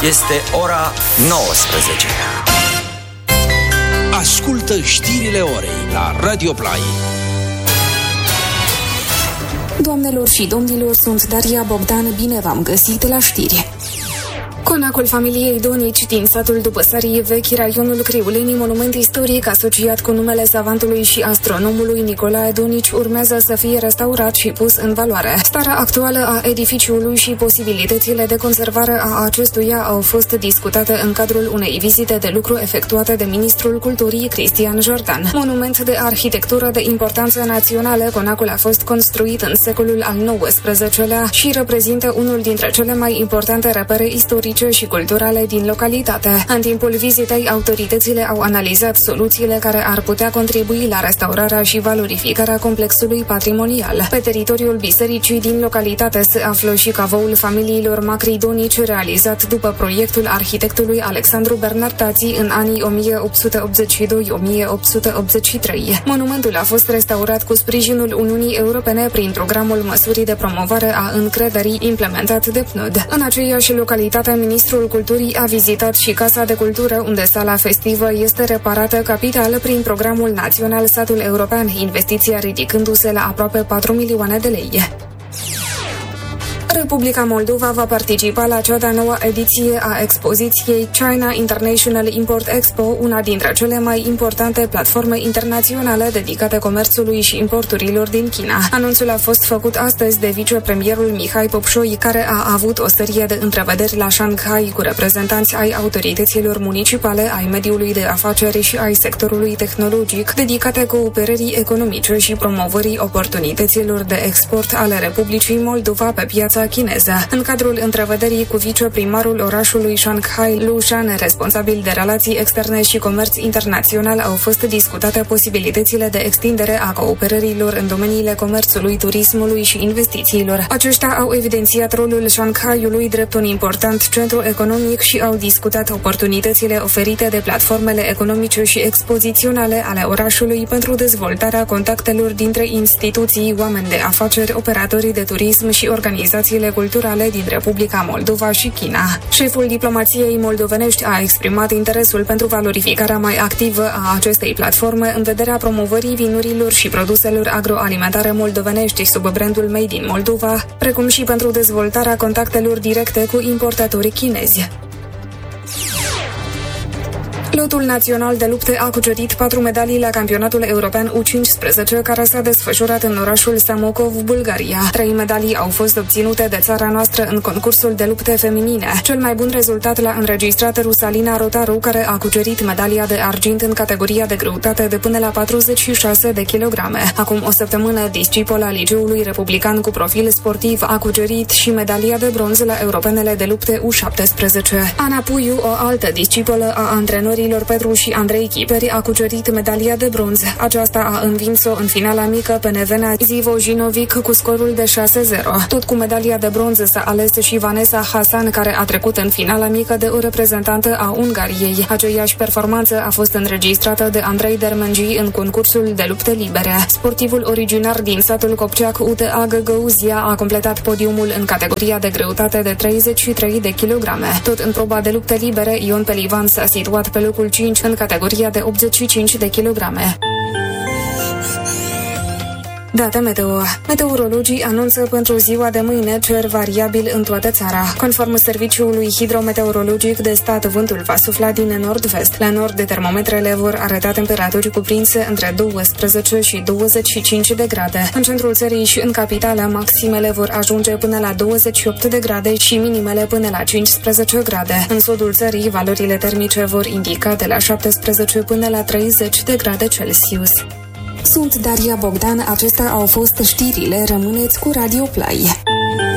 Este ora 19. Ascultă știrile orei la Radio Play. Doamnelor și domnilor, sunt Daria Bogdan, bine v-am găsit la știri. Conacul familiei Donici din satul Dupăsarie Vechi, raionul Criuleni, monument istoric asociat cu numele savantului și astronomului Nicolae Donici, urmează să fie restaurat și pus în valoare. Starea actuală a edificiului și posibilitățile de conservare a acestuia au fost discutate în cadrul unei vizite de lucru efectuate de ministrul culturii Cristian Jordan. Monument de arhitectură de importanță națională, conacul a fost construit în secolul al XIX-lea și reprezintă unul dintre cele mai importante repere istorice și culturale din localitate. În timpul vizitei, autoritățile au analizat soluțiile care ar putea contribui la restaurarea și valorificarea complexului patrimonial. Pe teritoriul bisericii din localitate se află și cavoul familiilor Macri Donici, realizat după proiectul arhitectului Alexandru Bernardați în anii 1882-1883. Monumentul a fost restaurat cu sprijinul Uniunii Europene prin programul Măsurii de promovare a încrederii implementat de PNUD. În aceeași localitate, Ministrul Culturii a vizitat și Casa de Cultură, unde sala festivă este reparată capital prin programul național Satul European, investiția ridicându-se la aproape 4 milioane de lei. Republica Moldova va participa la cea de-a noua ediție a expoziției China International Import Expo, una dintre cele mai importante platforme internaționale dedicate comerțului și importurilor din China. Anunțul a fost făcut astăzi de vicepremierul Mihai Popșoi, care a avut o serie de întrevederi la Shanghai cu reprezentanți ai autorităților municipale, ai mediului de afaceri și ai sectorului tehnologic, dedicate cooperării economice și promovării oportunităților de export ale Republicii Moldova pe piața chineză. În cadrul întrevederii cu viceprimarul orașului Shanghai, Lu Shan, responsabil de relații externe și comerț internațional, au fost discutate posibilitățile de extindere a cooperărilor în domeniile comerțului, turismului și investițiilor. Aceștia au evidențiat rolul Shanghaiului drept un important centru economic și au discutat oportunitățile oferite de platformele economice și expoziționale ale orașului pentru dezvoltarea contactelor dintre instituții, oameni de afaceri, operatori de turism și organizațiile culturale din Republica Moldova și China. Șeful diplomației moldovenești a exprimat interesul pentru valorificarea mai activă a acestei platforme în vederea promovării vinurilor și produselor agroalimentare moldovenești sub brandul Made in Moldova, precum și pentru dezvoltarea contactelor directe cu importatorii chinezi. Lotul național de lupte a cucerit 4 medalii la campionatul european U15, care s-a desfășurat în orașul Samokov, Bulgaria. 3 medalii au fost obținute de țara noastră în concursul de lupte feminine. Cel mai bun rezultat l-a înregistrat Rusalina Rotaru, care a cucerit medalia de argint în categoria de greutate de până la 46 de kilograme. Acum o săptămână, discipola Liceului Republican cu profil sportiv a cucerit și medalia de bronz la europenele de lupte U17. Ana Puiu, o altă discipolă a antrenorii Petru și Andrei Chiperi, a cucerit medalia de bronz. Aceasta a învins-o în finala mică pe nevena Zivojinovic cu scorul de 6-0. Tot cu medalia de bronz s-a ales și Vanessa Hasan, care a trecut în finala mică de o reprezentantă a Ungariei. Aceeași performanță a fost înregistrată de Andrei Dermengi în concursul de lupte libere. Sportivul originar din satul Copceac, Ute Agă Găuzia, a completat podiumul în categoria de greutate de 33 de kilograme. Tot în proba de lupte libere, Ion Pelivan s-a situat pe locul 5 în categoria de 85 de kilograme. Date meteo. Meteorologii anunță pentru ziua de mâine cer variabil în toată țara. Conform Serviciului Hidrometeorologic de Stat, vântul va sufla din nord-vest. La nord, termometrele vor arăta temperaturi cuprinse între 12 și 25 de grade. În centrul țării și în capitală, maximele vor ajunge până la 28 de grade și minimele până la 15 grade. În sudul țării, valorile termice vor indica de la 17 până la 30 de grade Celsius. Sunt Daria Bogdan, acestea au fost știrile, rămâneți cu Radio Play.